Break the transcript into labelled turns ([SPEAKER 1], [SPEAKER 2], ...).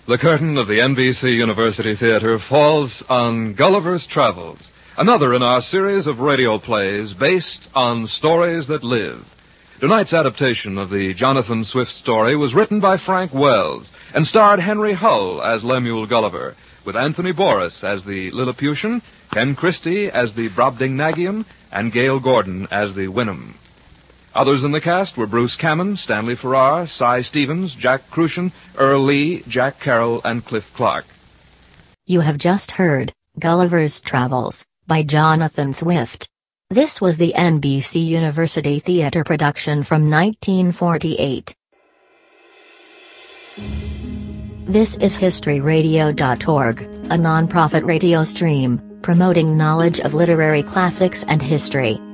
[SPEAKER 1] The curtain of the NBC University Theater falls on Gulliver's Travels, another in our series of radio plays based on stories that live. Tonight's adaptation of the Jonathan Swift story was written by Frank Wells and starred Henry Hull as Lemuel Gulliver, with Anthony Boris as the Lilliputian, Ken Christie as the Brobdingnagian, and Gail Gordon as the Wynnum. Others in the cast were Bruce Cammon, Stanley Farrar, Cy Stevens, Jack Crucian, Earl Lee, Jack Carroll, and Cliff Clark.
[SPEAKER 2] You have just heard Gulliver's Travels by Jonathan Swift. This was the NBC University Theater production from 1948. This is HistoryRadio.org, a non-profit radio stream promoting knowledge of literary classics and history.